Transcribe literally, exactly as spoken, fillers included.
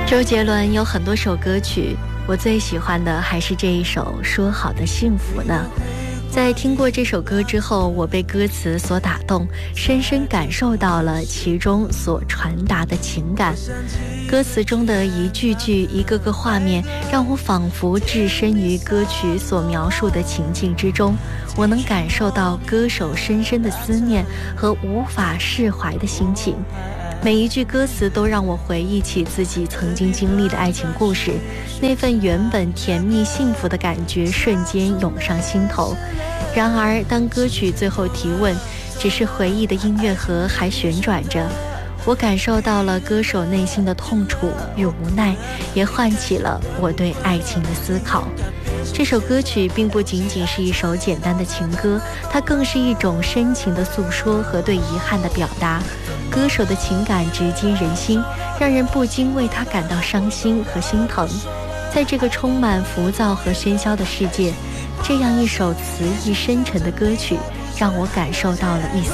周杰伦有很多首歌曲，我最喜欢的还是这一首《说好的幸福》呢。在听过这首歌之后，我被歌词所打动，深深感受到了其中所传达的情感。歌词中的一句句、一个个画面，让我仿佛置身于歌曲所描述的情境之中，我能感受到歌手深深的思念和无法释怀的心情。每一句歌词都让我回忆起自己曾经经历的爱情故事，那份原本甜蜜幸福的感觉瞬间涌上心头。然而当歌曲最后提问，只是回忆的音乐盒还旋转着，我感受到了歌手内心的痛楚与无奈，也唤起了我对爱情的思考。这首歌曲并不仅仅是一首简单的情歌，它更是一种深情的诉说和对遗憾的表达。歌手的情感直击人心，让人不禁为他感到伤心和心疼。在这个充满浮躁和喧嚣的世界，这样一首词意深沉的歌曲，让我感受到了一丝